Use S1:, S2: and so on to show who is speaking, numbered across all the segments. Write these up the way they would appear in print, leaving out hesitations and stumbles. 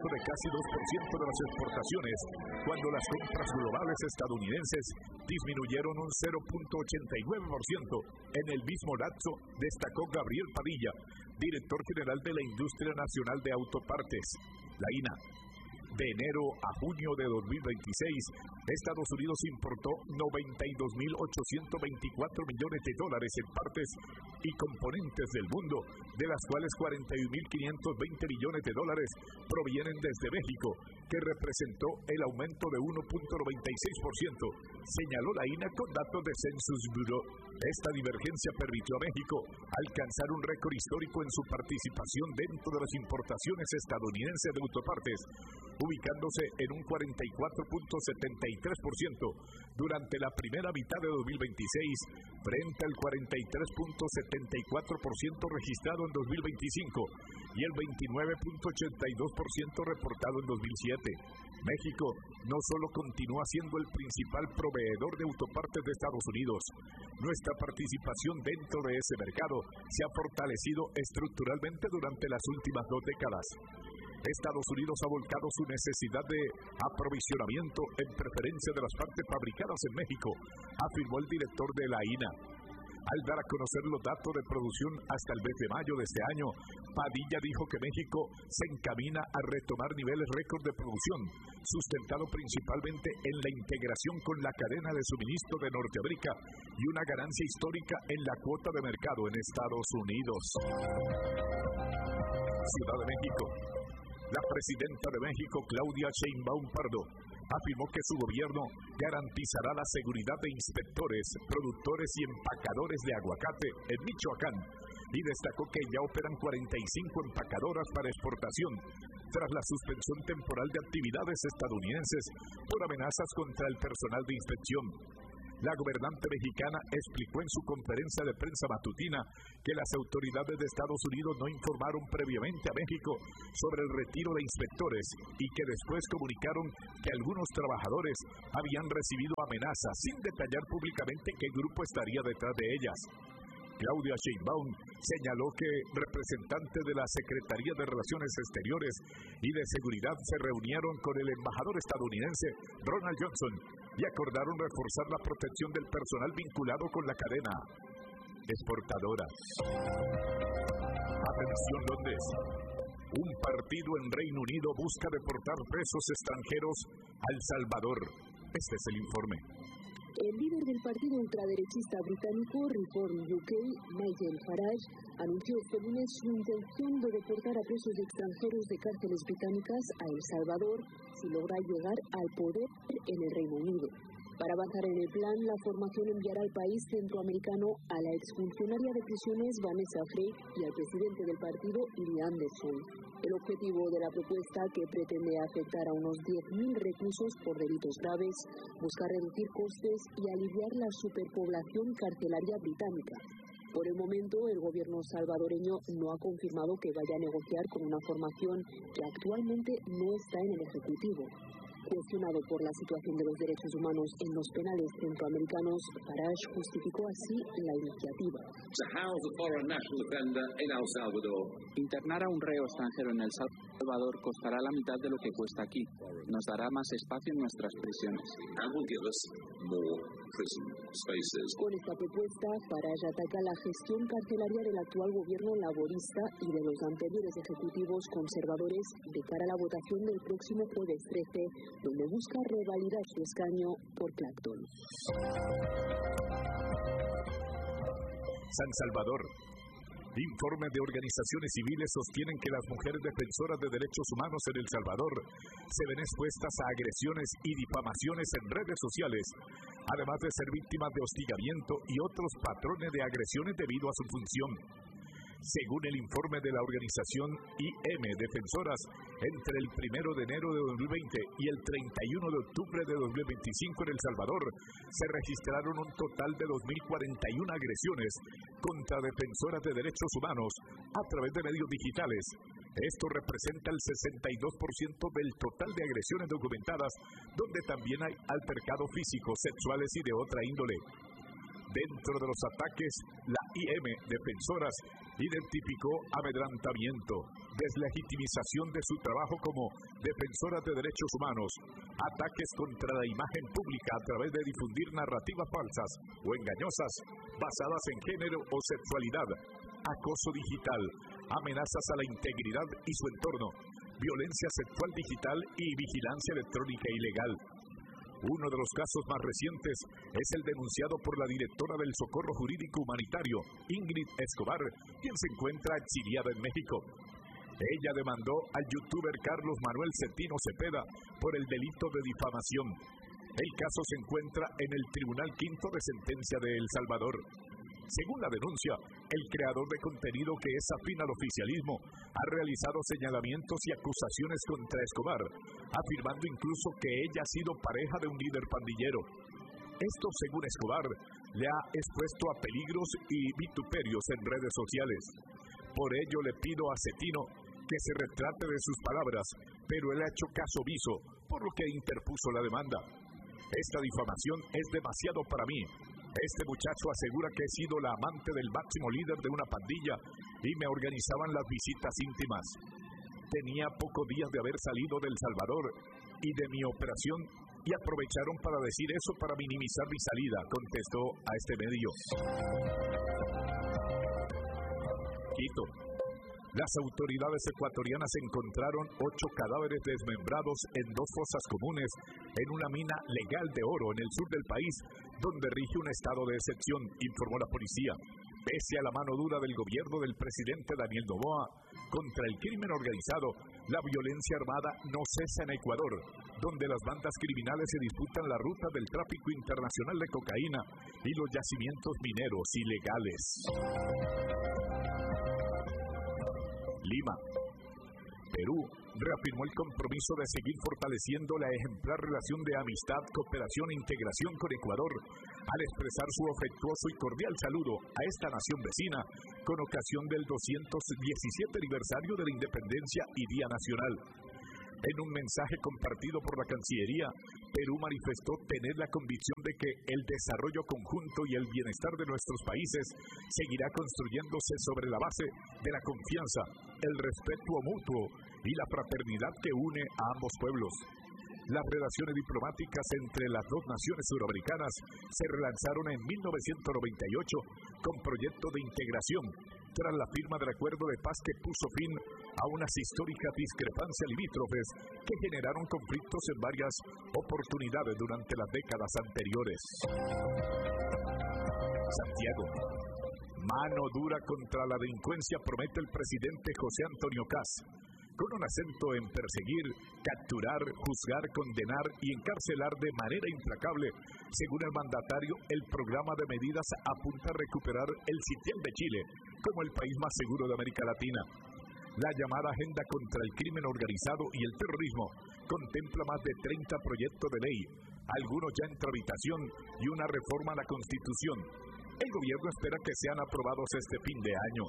S1: crecimiento de casi 2% de las exportaciones, cuando las compras globales estadounidenses disminuyeron un 0.89%. En el mismo lapso, destacó Gabriel Padilla, director general de la Industria Nacional de Autopartes, la INA. De enero a junio de 2026, Estados Unidos importó $92.824 millones en partes y componentes del mundo, de las cuales $41.520 millones provienen desde México, que representó el aumento de 1.96%, señaló la INA con datos de Census Bureau. Esta divergencia permitió a México alcanzar un récord histórico en su participación dentro de las importaciones estadounidenses de autopartes, ubicándose en un 44.73% durante la primera mitad de 2026, frente al 43.74% registrado en 2025 y el 29.82% reportado en 2007. México no solo continúa siendo el principal proveedor de autopartes de Estados Unidos, nuestra participación dentro de ese mercado se ha fortalecido estructuralmente durante las últimas 2 décadas. Estados Unidos ha volcado su necesidad de aprovisionamiento en preferencia de las partes fabricadas en México, afirmó el director de la INA. Al dar a conocer los datos de producción hasta el mes de mayo de este año, Padilla dijo que México se encamina a retomar niveles récord de producción, sustentado principalmente en la integración con la cadena de suministro de Norteamérica y una ganancia histórica en la cuota de mercado en Estados Unidos. Ciudad de México. La presidenta de México, Claudia Sheinbaum Pardo, afirmó que su gobierno garantizará la seguridad de inspectores, productores y empacadores de aguacate en Michoacán y destacó que ya operan 45 empacadoras para exportación tras la suspensión temporal de actividades estadounidenses por amenazas contra el personal de inspección. La gobernante mexicana explicó en su conferencia de prensa matutina que las autoridades de Estados Unidos no informaron previamente a México sobre el retiro de inspectores y que después comunicaron que algunos trabajadores habían recibido amenazas sin detallar públicamente qué grupo estaría detrás de ellas. Claudia Sheinbaum señaló que representantes de la Secretaría de Relaciones Exteriores y de Seguridad se reunieron con el embajador estadounidense Ronald Johnson y acordaron reforzar la protección del personal vinculado con la cadena exportadora. Atención, Londres. Un partido en Reino Unido busca deportar presos extranjeros a El Salvador. Este es el informe.
S2: El líder del partido ultraderechista británico Reform UK, Nigel Farage, anunció este lunes su intención de deportar a presos extranjeros de cárceles británicas a El Salvador si logra llegar al poder en el Reino Unido. Para avanzar en el plan, la formación enviará al país centroamericano a la exfuncionaria de prisiones Vanessa Frey y al presidente del partido, Lee Anderson. El objetivo de la propuesta, que pretende afectar a unos 10.000 reclusos por delitos graves, busca reducir costes y aliviar la superpoblación carcelaria británica. Por el momento, el gobierno salvadoreño no ha confirmado que vaya a negociar con una formación que actualmente no está en el Ejecutivo. Cuestionado por la situación de los derechos humanos en los penales centroamericanos, Farage justificó así la iniciativa.
S3: Internar a un reo extranjero en El Salvador costará la mitad de lo que cuesta aquí. Nos dará más espacio en nuestras prisiones.
S2: Con esta propuesta, Farage ataca la gestión carcelaria del actual gobierno laborista y de los anteriores ejecutivos conservadores de cara a la votación del próximo jueves 13, donde busca revalidar su escaño por Clapton.
S1: San Salvador. Informes de organizaciones civiles sostienen que las mujeres defensoras de derechos humanos en El Salvador se ven expuestas a agresiones y difamaciones en redes sociales, además de ser víctimas de hostigamiento y otros patrones de agresiones debido a su función. Según el informe de la organización IM Defensoras, entre el 1 de enero de 2020 y el 31 de octubre de 2025 en El Salvador, se registraron un total de 2.041 agresiones contra defensoras de derechos humanos a través de medios digitales. Esto representa el 62% del total de agresiones documentadas, donde también hay altercados físicos, sexuales y de otra índole. Dentro de los ataques, la IM Defensoras Identificó amedrantamiento, deslegitimización de su trabajo como defensora de derechos humanos, ataques contra la imagen pública a través de difundir narrativas falsas o engañosas basadas en género o sexualidad, acoso digital, amenazas a la integridad y su entorno, violencia sexual digital y vigilancia electrónica ilegal. Uno de los casos más recientes es el denunciado por la directora del Socorro Jurídico Humanitario, Ingrid Escobar, quien se encuentra exiliada en México. Ella demandó al youtuber Carlos Manuel Cetino Cepeda por el delito de difamación. El caso se encuentra en el Tribunal Quinto de Sentencia de El Salvador. Según la denuncia, el creador de contenido que es afín al oficialismo ha realizado señalamientos y acusaciones contra Escobar, afirmando incluso que ella ha sido pareja de un líder pandillero. Esto, según Escobar, le ha expuesto a peligros y vituperios en redes sociales. Por ello le pido a Cetino que se retrate de sus palabras, pero él ha hecho caso omiso, por lo que interpuso la demanda. Esta difamación es demasiado para mí. Este muchacho asegura que he sido la amante del máximo líder de una pandilla y me organizaban las visitas íntimas. Tenía pocos días de haber salido de El Salvador y de mi operación y aprovecharon para decir eso para minimizar mi salida, contestó a este medio. Quito. Las autoridades ecuatorianas encontraron 8 cadáveres desmembrados en 2 fosas comunes en una mina legal de oro en el sur del país, donde rige un estado de excepción, informó la policía. Pese a la mano dura del gobierno del presidente Daniel Noboa contra el crimen organizado, la violencia armada no cesa en Ecuador, donde las bandas criminales se disputan la ruta del tráfico internacional de cocaína y los yacimientos mineros ilegales. Lima. Perú reafirmó el compromiso de seguir fortaleciendo la ejemplar relación de amistad, cooperación e integración con Ecuador, al expresar su afectuoso y cordial saludo a esta nación vecina con ocasión del 217 aniversario de la independencia y Día Nacional. En un mensaje compartido por la Cancillería, Perú manifestó tener la convicción de que el desarrollo conjunto y el bienestar de nuestros países seguirá construyéndose sobre la base de la confianza, el respeto mutuo y la fraternidad que une a ambos pueblos. Las relaciones diplomáticas entre las dos naciones suramericanas se relanzaron en 1998 con proyecto de integración, tras la firma del acuerdo de paz que puso fin a unas históricas discrepancias limítrofes que generaron conflictos en varias oportunidades durante las décadas anteriores. Santiago. Mano dura contra la delincuencia promete el presidente José Antonio Kast, con un acento en perseguir, capturar, juzgar, condenar y encarcelar de manera implacable. Según el mandatario, el programa de medidas apunta a recuperar el sitial de Chile como el país más seguro de América Latina. La llamada Agenda contra el Crimen Organizado y el Terrorismo contempla más de 30 proyectos de ley, algunos ya en tramitación y una reforma a la Constitución. El gobierno espera que sean aprobados este fin de año.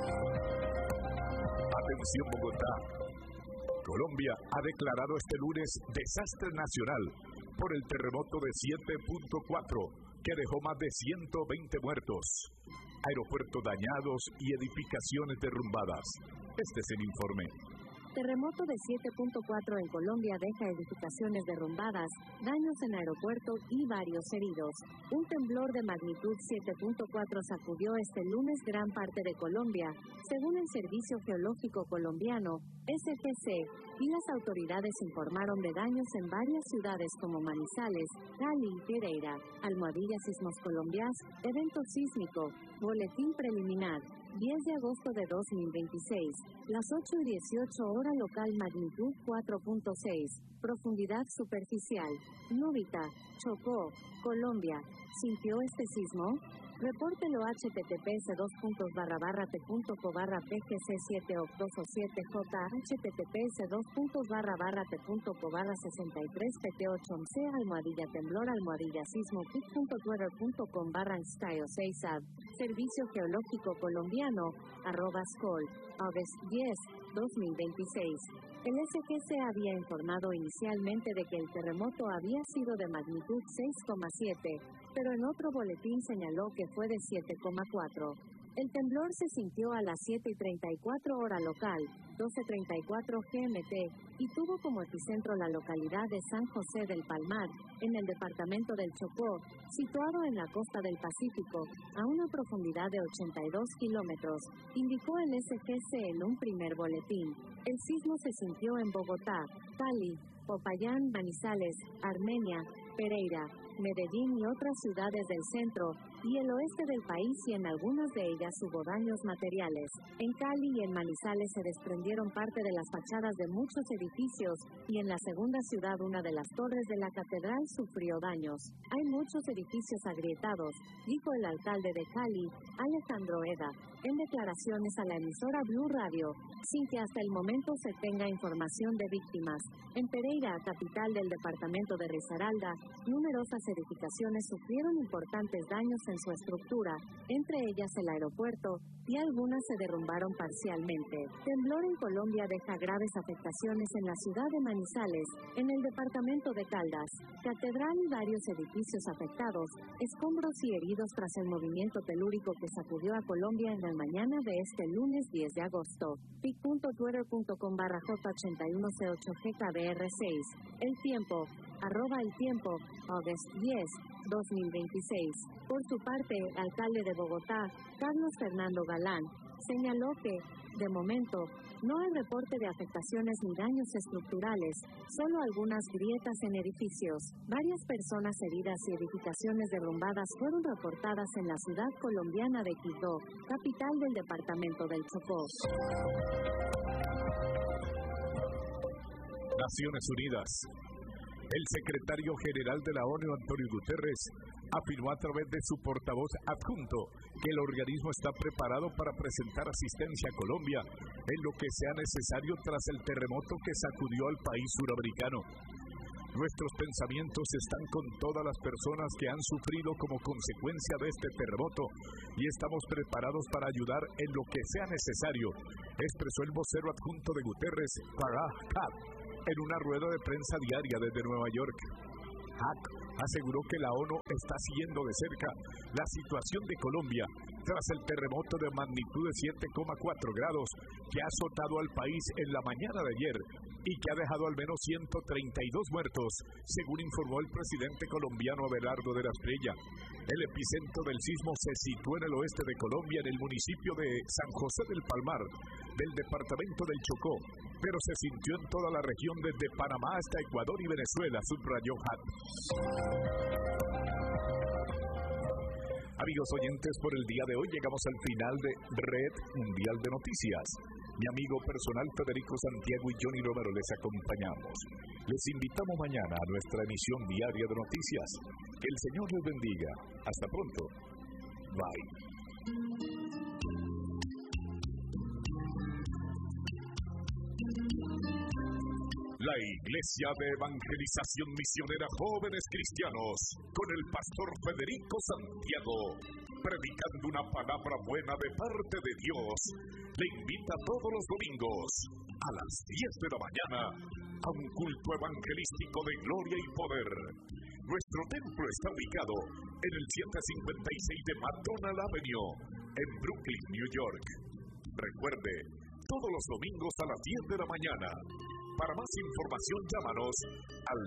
S1: Atención Bogotá. Colombia ha declarado este lunes desastre nacional por el terremoto de 7.4 que dejó más de 120 muertos, aeropuertos dañados y edificaciones derrumbadas. Este es el informe.
S4: Terremoto de 7.4 en Colombia deja edificaciones derrumbadas, daños en aeropuerto y varios heridos. Un temblor de magnitud 7.4 sacudió este lunes gran parte de Colombia, según el Servicio Geológico Colombiano, SGC, y las autoridades informaron de daños en varias ciudades como Manizales, Cali y Pereira. Almohadilla Sismos Colombias, evento sísmico, boletín preliminar. 10 de agosto de 2026, las 8:18 hora local magnitud 4.6, profundidad superficial, Núbita, Chocó, Colombia. ¿Sintió este sismo? Repórtelo https://t.co/pgc78227j https://t.co/63pt811 /temblor/sismo.twitter.com/style6ad Servicio Geológico Colombiano @scol August 10, 2026. El SGC había informado inicialmente de que el terremoto había sido de magnitud 6,7, pero en otro boletín señaló que fue de 7,4. El temblor se sintió a las 7:34 hora local, 12:34 GMT, y tuvo como epicentro la localidad de San José del Palmar, en el departamento del Chocó, situado en la costa del Pacífico, a una profundidad de 82 kilómetros, indicó el SGC en un primer boletín. El sismo se sintió en Bogotá, Cali, Popayán, Manizales, Armenia, Pereira, Medellín y otras ciudades del centro y el oeste del país, y en algunas de ellas hubo daños materiales. En Cali y en Manizales se desprendieron parte de las fachadas de muchos edificios, y en la segunda ciudad una de las torres de la catedral sufrió daños. Hay muchos edificios agrietados, dijo el alcalde de Cali, Alejandro Eda, en declaraciones a la emisora Blue Radio, sin que hasta el momento se tenga información de víctimas. En Pereira, capital del departamento de Risaralda, numerosas edificaciones sufrieron importantes daños en su estructura, entre ellas el aeropuerto, y algunas se derrumbaron parcialmente. Temblor en Colombia deja graves afectaciones en la ciudad de Manizales, en el departamento de Caldas, catedral y varios edificios afectados, escombros y heridos tras el movimiento telúrico que sacudió a Colombia en la mañana de este lunes 10 de agosto. pic.twitter.com/J81C8GKBR6. El tiempo, @el tiempo, August 10, 2026. Por su parte, el alcalde de Bogotá, Carlos Fernando Galán, señaló que, de momento, no hay reporte de afectaciones ni daños estructurales, solo algunas grietas en edificios. Varias personas heridas y edificaciones derrumbadas fueron reportadas en la ciudad colombiana de Quito, capital del departamento del Chocó.
S1: Naciones Unidas. El secretario general de la ONU, Antonio Guterres, afirmó a través de su portavoz adjunto que el organismo está preparado para presentar asistencia a Colombia en lo que sea necesario tras el terremoto que sacudió al país suramericano. Nuestros pensamientos están con todas las personas que han sufrido como consecuencia de este terremoto y estamos preparados para ayudar en lo que sea necesario, expresó el vocero adjunto de Guterres, Farah Haq, en una rueda de prensa diaria desde Nueva York. Haq aseguró que la ONU está siguiendo de cerca la situación de Colombia tras el terremoto de magnitud de 7,4 grados que ha azotado al país en la mañana de ayer y que ha dejado al menos 132 muertos, según informó el presidente colombiano Abelardo de la Espriella. El epicentro del sismo se situó en el oeste de Colombia, en el municipio de San José del Palmar, del departamento del Chocó, pero se sintió en toda la región desde Panamá hasta Ecuador y Venezuela, subrayó Haq. Amigos oyentes, por el día de hoy llegamos al final de Red Mundial de Noticias. Mi amigo personal Federico Santiago y Johnny Romero les acompañamos. Les invitamos mañana a nuestra emisión diaria de noticias. Que el Señor les bendiga. Hasta pronto. Bye. La Iglesia de Evangelización Misionera Jóvenes Cristianos, con el pastor Federico Santiago, predicando una palabra buena de parte de Dios, le invita todos los domingos a las 10 de la mañana a un culto evangelístico de gloria y poder. Nuestro templo está ubicado en el 756 de McDonald Avenue, en Brooklyn, New York. Recuerde, todos los domingos a las 10 de la mañana. Para más información, llámanos al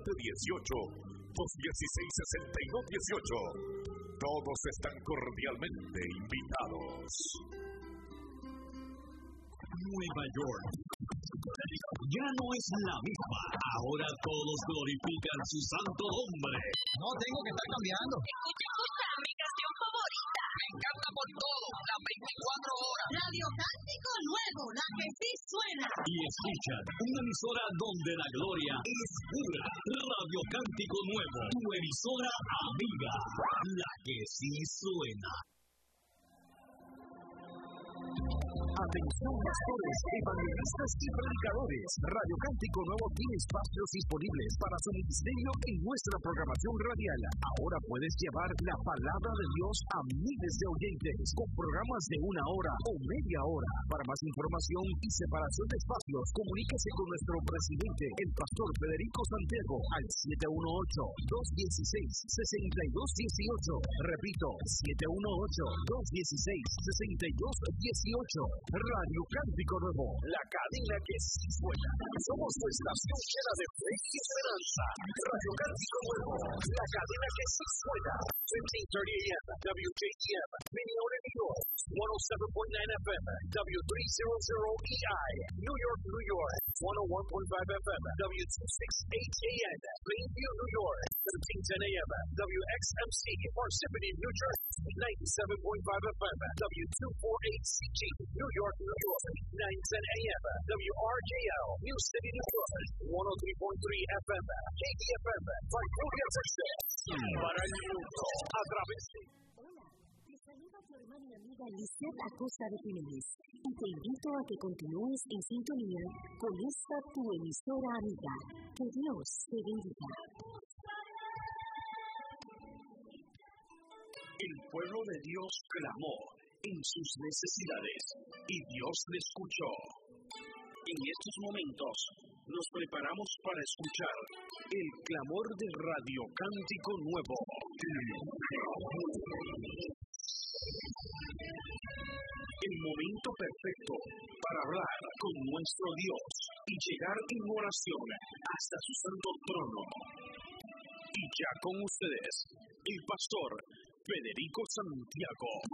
S1: 718-216-6218. Todos están cordialmente invitados.
S5: Nueva York ya no es la misma. Ahora todos glorifican su santo nombre.
S6: No tengo que estar cambiando.
S7: Escucha mi canción favorita.
S6: Me encanta por todo, las 24 horas.
S7: Radio Cántico Nuevo, la que sí suena.
S5: Y escuchan una emisora donde la gloria es pura. Radio Cántico Nuevo, tu emisora amiga, la que sí suena.
S1: Atención pastores, evangelistas y predicadores. Radio Cántico Nuevo tiene espacios disponibles para su ministerio en nuestra programación radial. Ahora puedes llevar la palabra de Dios a miles de oyentes con programas de 1 hora o media hora. Para más información y separación de espacios, comuníquese con nuestro presidente, el pastor Federico Santiago, al 718-216-6218. Repito, 718-216-6218. Radio Cántico Nuevo, la cadena que sí suena. Somos tu estación llena de fe y esperanza. Radio Cántico Nuevo, la cadena que sí suena. 1530 AM, WJTM, Minneota, New York, 107.9 FM, W300EI, New York, New York, 101.5 FM, W268AN, Plainview, New York, 1310 AM, WXMC, Parsippany, New Jersey, 97.5 FM, W248CG, New York, New York, 910 AM, WRJL, New City, New York, 103.3 FM, KDFM, Victoria, Texas, para el mundo, a través de...
S2: Hola, te saluda tu hermana y amiga Lizeth Acosta de Jiménez y te invito a que continúes en sintonía con esta tu emisora amiga. Que Dios te bendiga.
S5: El pueblo de Dios clamó en sus necesidades y Dios le escuchó. En estos momentos nos preparamos para escuchar el clamor de Radio Cántico Nuevo. El momento perfecto para hablar con nuestro Dios y llegar en oración hasta su santo trono. Y ya con ustedes, el pastor Federico Santiago.